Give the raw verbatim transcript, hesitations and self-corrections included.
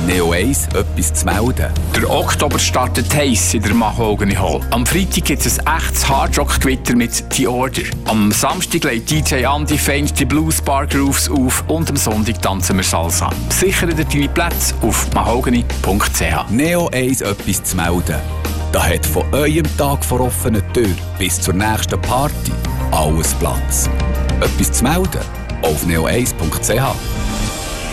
Neo eins etwas zu melden? Der Oktober startet heiß in der Mahogany Hall. Am Freitag gibt es ein echtes Hardrock-Gewitter mit The Order. Am Samstag legt D J Andy Faint die Blues Bar Grooves auf und am Sonntag tanzen wir Salsa. Sichere dir deine Plätze auf mahogany punkt c h. Neo eins etwas zu melden. Da hat von eurem Tag vor offener Tür bis zur nächsten Party alles Platz. Etwas zu melden auf neo eins punkt c h.